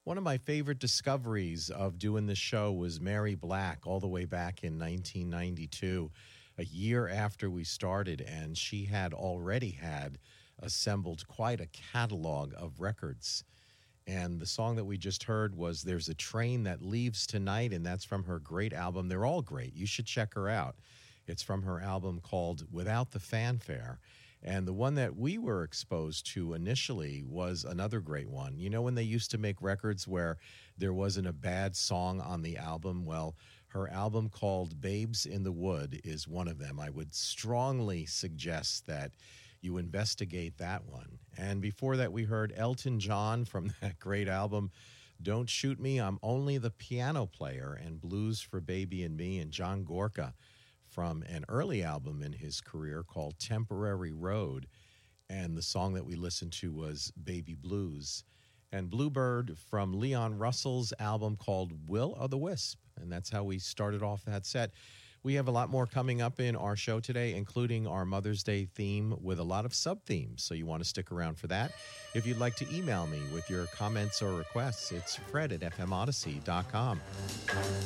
One of my favorite discoveries of doing this show was Mary Black, all the way back in 1992, a year after we started, and she had already had assembled quite a catalog of records. And the song that we just heard was There's a Train That Leaves Tonight, and that's from her great album. They're all great. You should check her out. It's from her album called Without the Fanfare. And the one that we were exposed to initially was another great one. You know, when they used to make records where there wasn't a bad song on the album? Well, her album called Babes in the Wood is one of them. I would strongly suggest that you investigate that one. And before that, we heard Elton John from that great album, Don't Shoot Me, I'm Only the Piano Player, and Blues for Baby and Me, and John Gorka from an early album in his career called Temporary Road. And the song that we listened to was Baby Blues. And Bluebird from Leon Russell's album called Will-O'-the-Wisp. And that's how we started off that set. We have a lot more coming up in our show today, including our Mother's Day theme with a lot of sub-themes. So you want to stick around for that. If you'd like to email me with your comments or requests, it's fred@fmodyssey.com.